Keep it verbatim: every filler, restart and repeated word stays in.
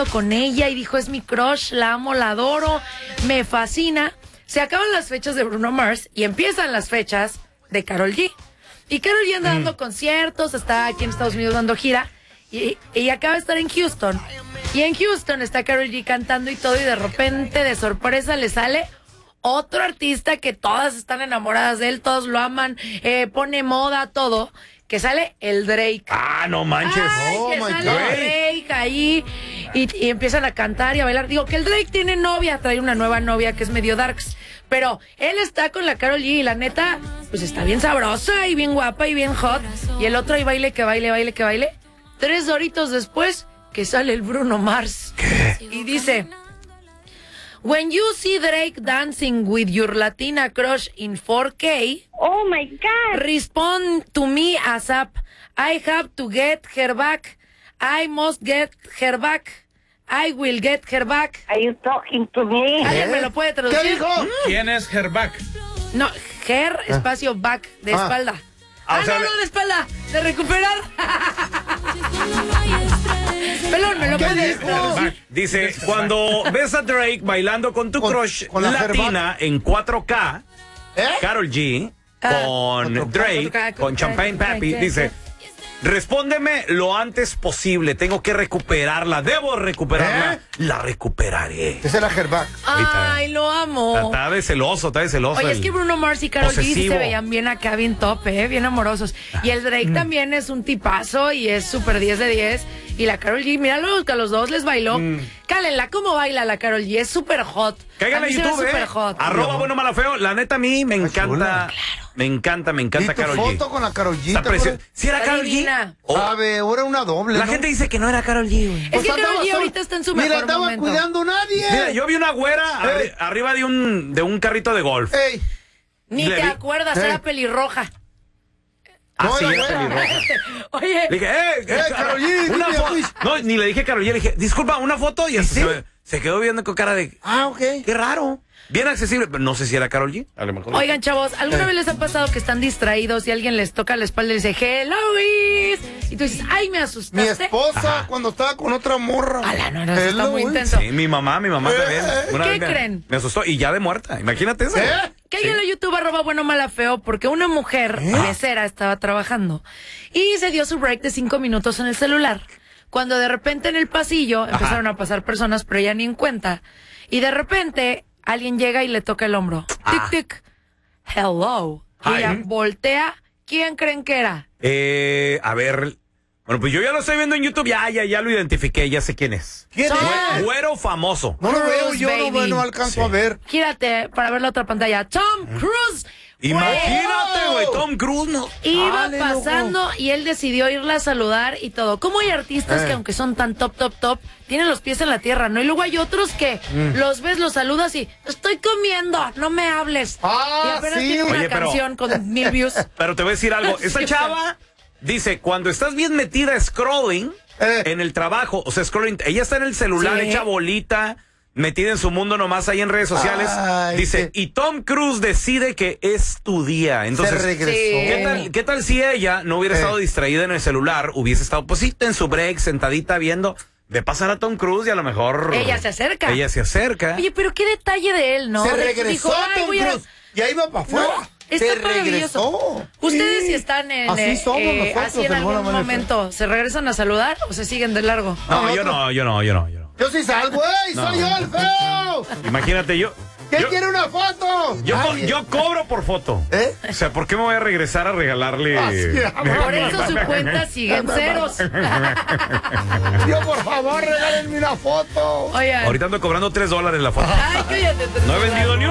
hablando con ella y dijo, es mi crush, la amo, la adoro, me fascina. Se acaban las fechas de Bruno Mars y empiezan las fechas de Karol G. Y Karol G anda mm. dando conciertos, está aquí en Estados Unidos dando gira y, y acaba de estar en Houston. Y en Houston está Karol G cantando y todo y de repente, de sorpresa, le sale otro artista que todas están enamoradas de él, todos lo aman, eh, pone moda, todo, que sale el Drake. Ah, no manches. Ay, oh, que my sale God. el Drake ahí y, y empiezan a cantar y a bailar. Digo que el Drake tiene novia, trae una nueva novia que es medio darks, pero él está con la Karol G y la neta, pues está bien sabrosa y bien guapa y bien hot. Y el otro ahí baile, que baile, baile, que baile. Tres horitos después que sale el Bruno Mars. ¿Qué? Y dice... When you see Drake dancing with your Latina crush in four K, oh my God, respond to me ASAP. I have to get her back. I must get her back. I will get her back. Are you talking to me? ¿Alguien me lo puede traducir? ¿Qué dijo? ¿Quién es Herback? No, her, espacio, back, de Ah. espalda. Ah, Ah, o sea, no, no, de espalda, de recuperar. Pelón, me lo ¿Qué puede dijo? traducir. Dice, cuando ves a Drake bailando con tu Con- crush con la latina en cuatro K, ¿Eh? Karol G, Ah. con Cuatro K, Drake, cuatro K, con Champagne cuatro K, Papi, cuatro K. dice, respóndeme lo antes posible, tengo que recuperarla, debo recuperarla, ¿Eh? la recuperaré. Ese era Herback. Ay, lo amo. Está, está de celoso, está de celoso. Oye, el- es que Bruno Mars y Karol G sí posesivo. se veían bien acá, bien top, ¿eh? Bien amorosos. Y el Drake también es un tipazo y es súper diez de diez. Y la Karol G, míralo, que a los dos les bailó. Cálenla, ¿cómo baila la Karol G? Es súper hot. Caigan a a mí se me YouTube, hace eh. súper hot. Arroba bueno malo feo. La neta a mí me encanta. chula. Me encanta, me encanta ¿Y tu Karol foto G. con la Karol G? Está ¿te preciosa. acuerdas? ¿Si era Está Karol G? divina. Oh, Sabe, ahora una doble, la ¿no? gente dice que no era Karol G, güey. Es Pues que Karol andaba G sol- ahorita está en su Ni la mejor estaba momento. cuidando nadie. Mira, yo vi una güera arri- Eh. arriba de un, de un carrito de golf. Ey, Ni Le te vi- acuerdas, Eh. era pelirroja. Ah, no, sí, era era güera. pelirroja. Oye, Le dije, eh, eh, Eh, Karol G, una dime, foto. pues. No, ni le dije Karol G, le dije, disculpa, una foto y así ¿Sí? se, se quedó viendo con cara de, ah, ok. qué raro. Bien accesible, pero no sé si era Karol G. A lo mejor. oigan, chavos, ¿alguna Eh. vez les ha pasado que están distraídos y alguien les toca la espalda y les dice, hello, Luis? Y tú dices, ay, me Mi asustaste. esposa, Ajá. cuando estaba con otra morra. Ala, no, no, eso está Hello, muy eh. intenso. Sí, mi mamá, mi mamá Eh, también. Una ¿qué vez me- creen? Me asustó y ya de muerta. Imagínate eso. ¿Eh? Cállale a YouTube, arroba bueno mala feo, porque una mujer mesera estaba trabajando y se dio su break de cinco minutos en el celular. Cuando de repente en el pasillo empezaron a pasar personas, pero ella ni en cuenta. Y de repente alguien llega y le toca el hombro. Ah. Tic, tic. Hello. Y Ay. ella voltea. ¿Quién creen que era? Eh, a ver. Bueno, pues yo ya lo estoy viendo en YouTube. Ya, ya, ya lo identifiqué. Ya sé quién es. ¿Quién Son- es? Güe- Güero famoso. No lo veo, Cruise, yo no, baby. no alcanzo Sí. a ver. Gírate para ver la otra pantalla. Tom Cruise. Imagínate, güey. Tom Cruise, no. Iba Dale, pasando y él decidió irla a saludar y todo. Como hay artistas Eh. que aunque son tan top, top, top, tienen los pies en la tierra, ¿no? Y luego hay otros que Mm. los ves, los saludas y estoy comiendo, no me hables. Ah, y apenas sí. tiene una Oye, pero- canción con mil views. Pero te voy a decir algo. Esta Sí, chava dice, cuando estás bien metida scrolling Eh. en el trabajo, o sea, scrolling, ella está en el celular, Sí. hecha bolita, metida en su mundo nomás ahí en redes sociales. Ay, dice, sí. y Tom Cruise decide que es tu día. Entonces, Se regresó. Sí. ¿Qué tal, ¿Qué tal si ella no hubiera Eh. estado distraída en el celular? Hubiese estado, pues sí, en su break, sentadita viendo, de pasar a Tom Cruise y a lo mejor... Ella se acerca. Ella se acerca. Oye, pero qué detalle de él, ¿no? Se De- regresó dijo, "Ay, Tom voy a-". Cruise. Y ahí va para afuera. No, está Se maravilloso. regresó. Ustedes Sí. si están en Así eh, somos eh, nosotros, así en el algún Bueno, Mala y Feo. momento, ¿se regresan a saludar o se siguen de largo? No, No, yo otro. no, yo no, yo no, yo no. Yo sí salgo, ¡ey! No. ¡Soy yo el feo! Imagínate, yo... ¿Quién yo- quiere una foto? Yo, co- Ay, yo cobro por foto. ¿Eh? O sea, ¿por qué me voy a regresar a regalarle? Ah, sí, Por eso su cuenta sigue en ceros. Yo, por favor, regálenme una foto. Oigan. Ahorita ando cobrando tres dólares la foto. Ay, cállate. No he vendido ni